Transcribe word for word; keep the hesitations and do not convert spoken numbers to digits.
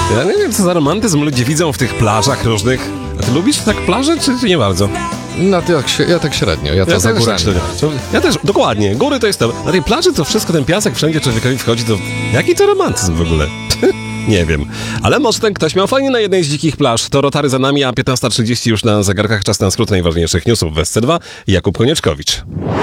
Ja nie wiem, co za romantyzm ludzie widzą w tych plażach różnych. A ty lubisz tak plaże, czy, czy nie bardzo? No, to jak, się- ja tak średnio, ja to Ja za też górami. tak średnio. To- Ja też, dokładnie, góry to jest to. Na tej plaży to wszystko, ten piasek wszędzie człowiekowi wchodzi, to jaki to romantyzm w ogóle? Nie wiem. Ale może ten ktoś miał fajnie na jednej z dzikich plaż. To Rotary za nami, a piętnasta trzydzieści już na zegarkach. Czas na skrót najważniejszych newsów w S C dwa. Jakub Konieczkowicz.